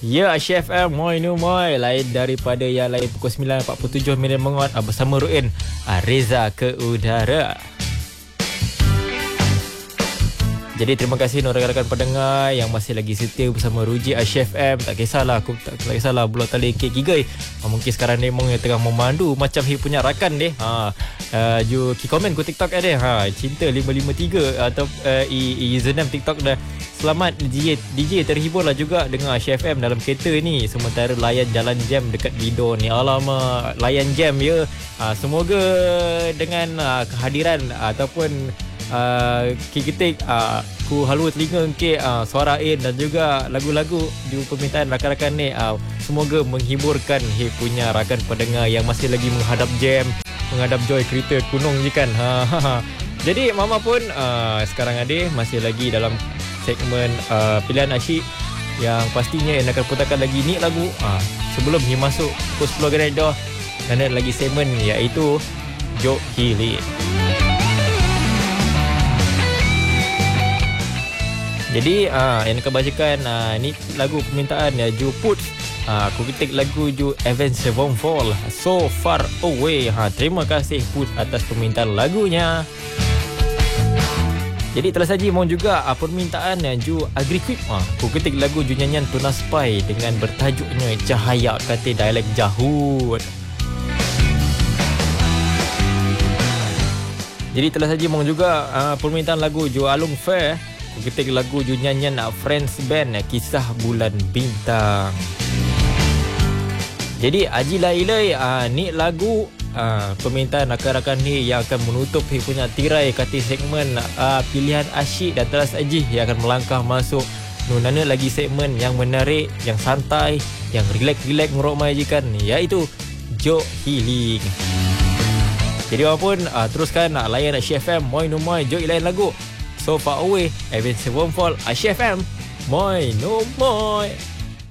Ya, Chef M, moi nu moi. Lain daripada yang lain pukul 9.47 minit menguat bersama Ruin Reza ke udara. Jadi terima kasih rakan-rakan pendengar yang masih lagi setia bersama Ruji Chef M. Tak kisahlah, aku tak kisahlah bulat tali kek gigai. Mungkin sekarang ni mong tengah memandu macam hi punya rakan deh. Ju ki komen ku TikTok ada. Cinta 553 atau username TikTok dah. Selamat DJ terhibur lah juga dengan Chef M dalam kereta ni sementara layan jalan jam dekat Lido ni. Alamak, layan jam ya. Semoga dengan kehadiran ataupun ketik ku halu telinga ke suara Ain dan juga lagu-lagu di permintaan rakan-rakan ni semoga menghiburkan punya rakan pendengar yang masih lagi menghadap jam, menghadap Joy kereta kunung je kan. Jadi Mama pun sekarang ada masih lagi dalam segmen pilihan asyik yang pastinya yang akan putarkan lagi ni lagu sebelum dia masuk pukul 10 gerai dah dan ada lagi segmen iaitu Jok Hilir. Jadi yang akan bacakan ni lagu permintaan Ju Put. Aku ketik lagu Ju Avenged Sevenfold So Far Away. Terima kasih Put atas permintaan lagunya. Jadi telah saja mohon juga permintaan Ju Agriquip. Aku ketik lagu Ju nyanyian Tuna Spy dengan bertajuknya Cahaya Kata Dialek Jahut. Jadi telah saja mohon juga permintaan lagu Ju Alung Fair. Ketik lagu Ju nyanyian Friends Band Kisah Bulan Bintang. Jadi Haji Lailai ni lagu permintaan rakan-rakan ni yang akan menutup punya tirai kata segmen pilihan asyik dan teras aji yang akan melangkah masuk nunana lagi segmen yang menarik, yang santai, yang relax ngerok majikan iaitu Jok Healing. Jadi walaupun teruskan layan Chef M moi no moi Jok lain lagu So Far Away, Avenged Sevenfold, Chef M, moi no moi.